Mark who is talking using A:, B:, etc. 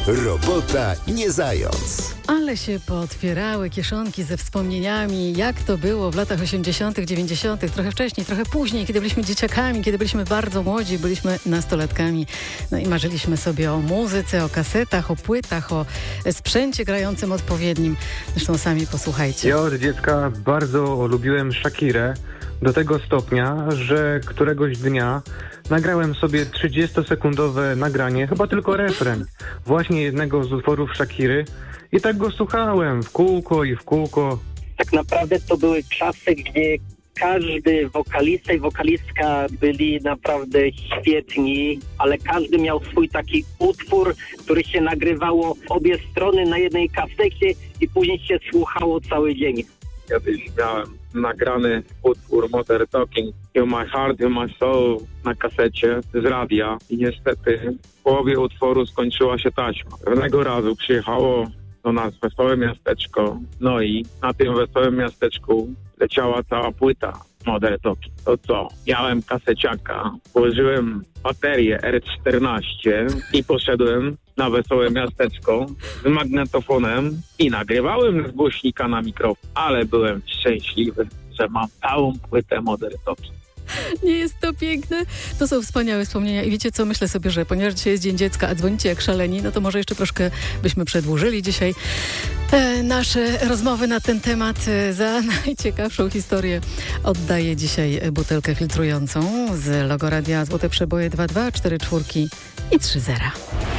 A: Robota nie zając.
B: Ale się pootwierały kieszonki ze wspomnieniami, jak to było w latach 80., 90., trochę wcześniej, trochę później, kiedy byliśmy dzieciakami, kiedy byliśmy bardzo młodzi, byliśmy nastolatkami. No i marzyliśmy sobie o muzyce, o kasetach, o płytach, o sprzęcie grającym odpowiednim. Zresztą sami posłuchajcie.
C: Ja od dziecka bardzo lubiłem Shakirę do tego stopnia, że któregoś dnia nagrałem sobie 30-sekundowe nagranie, chyba tylko refren, właśnie jednego z utworów Shakiry i tak go słuchałem w kółko i w kółko.
D: Tak naprawdę to były czasy, gdzie każdy wokalista i wokalistka byli naprawdę świetni, ale każdy miał swój taki utwór, który się nagrywało obie strony na jednej kasecie i później się słuchało cały dzień.
E: Kiedyś miałem nagrany utwór Modern Talking You My Heart, You My Soul na kasecie z radia i niestety w połowie utworu skończyła się taśma. Pewnego razu przyjechało do nas wesołe miasteczko, no i na tym wesołym miasteczku leciała cała płyta Modern Talking. To co? Miałem kaseciaka, włożyłem baterię R14 i poszedłem na wesołe miasteczko z magnetofonem i nagrywałem z głośnika na mikrofon, ale byłem szczęśliwy, że mam całą płytę Modern Talking.
B: Nie jest to piękne? To są wspaniałe wspomnienia i wiecie co, myślę sobie, że ponieważ dzisiaj jest Dzień Dziecka, a dzwonicie jak szaleni, no to może jeszcze troszkę byśmy przedłużyli dzisiaj nasze rozmowy na ten temat. Za najciekawszą historię oddaję dzisiaj butelkę filtrującą z logo radia Złote Przeboje 22, 4 czwórki i 3 zera.